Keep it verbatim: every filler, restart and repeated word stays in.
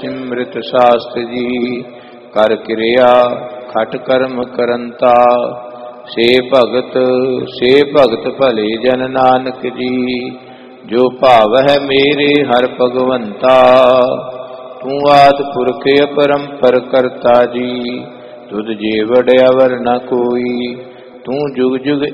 सिमृत शास्त्र जी। कर क्रिया खट कर्म करंता, से भगत से भगत भले जन नानक जी। जो भाव है मेरे हर भगवंता, तू आदि पुरख अपरंपर करता जी। तुझ जे वड्या वर न कोई, तू जुग जुग